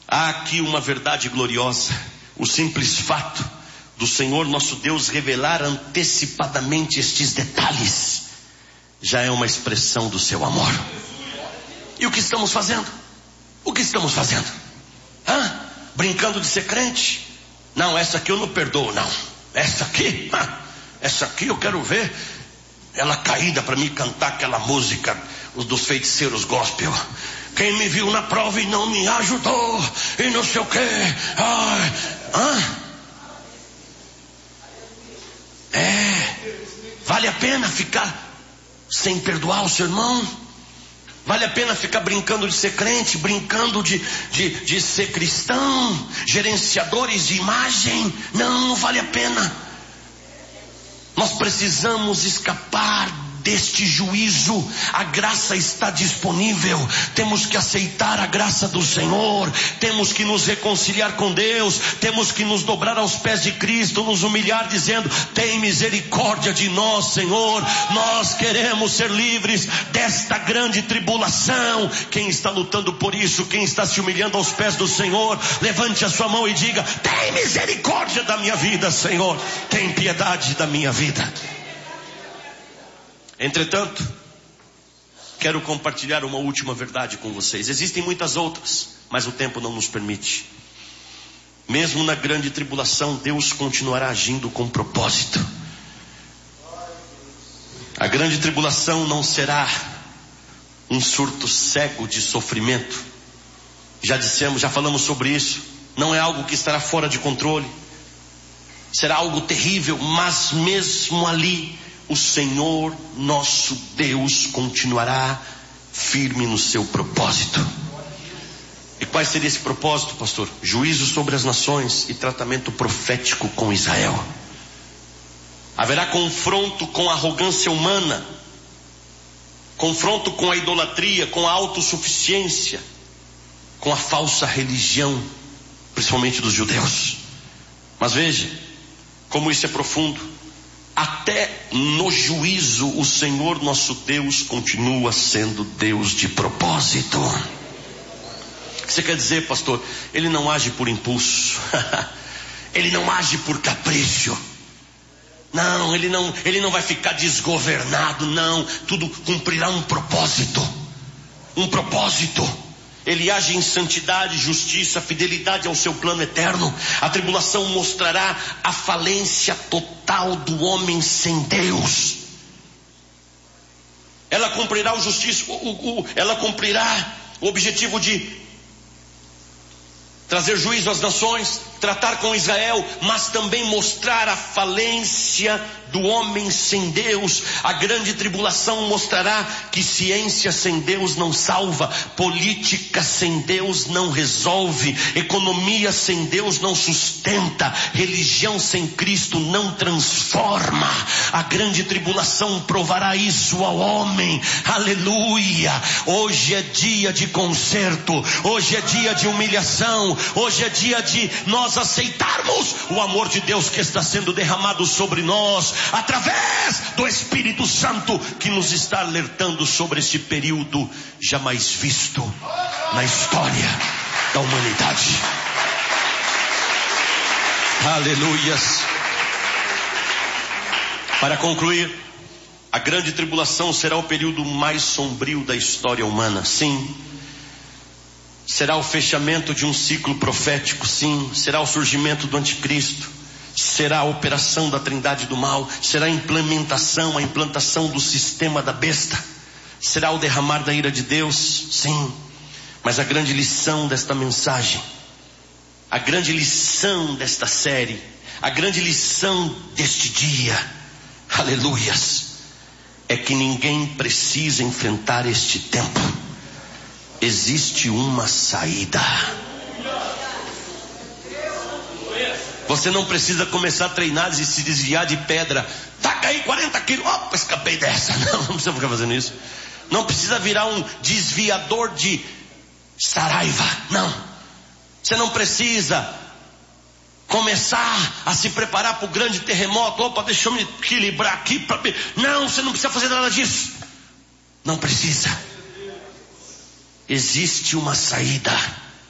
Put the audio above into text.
Há aqui uma verdade gloriosa. O simples fato do Senhor nosso Deus revelar antecipadamente estes detalhes já é uma expressão do seu amor. E o que estamos fazendo? O que estamos fazendo? Brincando de ser crente? Não, essa aqui eu não perdoo, não. Essa aqui eu quero ver ela caída para me cantar aquela música dos feiticeiros gospel. Quem me viu na prova e não me ajudou, e não sei o quê. Vale a pena ficar sem perdoar o seu irmão? Vale a pena ficar brincando de ser crente, brincando de ser cristão, gerenciadores de imagem? Não vale a pena. Nós precisamos escapar deste juízo. A graça está disponível. Temos que aceitar a graça do Senhor. Temos que nos reconciliar com Deus. Temos que nos dobrar aos pés de Cristo, nos humilhar dizendo: tem misericórdia de nós, Senhor. Nós queremos ser livres desta grande tribulação. Quem está lutando por isso, quem está se humilhando aos pés do Senhor, levante a sua mão e diga: tem misericórdia da minha vida, Senhor. Tem piedade da minha vida. Entretanto, quero compartilhar uma última verdade com vocês. Existem muitas outras, mas o tempo não nos permite. Mesmo na grande tribulação, Deus continuará agindo com propósito. A grande tribulação não será um surto cego de sofrimento. Já falamos sobre isso. Não é algo que estará fora de controle. Será algo terrível, mas mesmo ali, o Senhor nosso Deus continuará firme no seu propósito. E qual seria esse propósito, pastor? Juízo sobre as nações e tratamento profético com Israel. Haverá confronto com a arrogância humana, confronto com a idolatria, com a autossuficiência, com a falsa religião, principalmente dos judeus. Mas veja como isso é profundo. Até no juízo, o Senhor nosso Deus continua sendo Deus de propósito. O que você quer dizer, pastor? Ele não age por impulso. Ele não age por capricho. Não, ele não vai ficar desgovernado, não. Tudo cumprirá um propósito. Um propósito. Ele age em santidade, justiça, fidelidade ao seu plano eterno. A tribulação mostrará a falência total do homem sem Deus. Ela cumprirá ela cumprirá o objetivo de trazer juízo às nações, tratar com Israel, mas também mostrar a falência do homem sem Deus. A grande tribulação mostrará que ciência sem Deus não salva, política sem Deus não resolve, economia sem Deus não sustenta, religião sem Cristo não transforma. A grande tribulação provará isso ao homem. Aleluia! Hoje é dia de conserto, hoje é dia de humilhação, hoje é dia de nós aceitarmos o amor de Deus que está sendo derramado sobre nós, através do Espírito Santo, que nos está alertando sobre este período jamais visto na história da humanidade. Aleluias. Para concluir, a grande tribulação será o período mais sombrio da história humana. Sim. Será o fechamento de um ciclo profético. Sim. Será o surgimento do anticristo. Será a operação da trindade do mal. Será a implantação do sistema da besta. Será o derramar da ira de Deus. Sim. Mas a grande lição desta mensagem, a grande lição desta série, a grande lição deste dia, aleluias, é que ninguém precisa enfrentar este tempo. Existe uma saída. Você não precisa começar a treinar e se desviar de pedra. Taca aí 40 quilos. Opa, escapei dessa. Não precisa ficar fazendo isso. Não precisa virar um desviador de saraiva. Não. Você não precisa começar a se preparar para o grande terremoto. Opa, deixa eu me equilibrar aqui. Não, você não precisa fazer nada disso. Não precisa. Existe uma saída.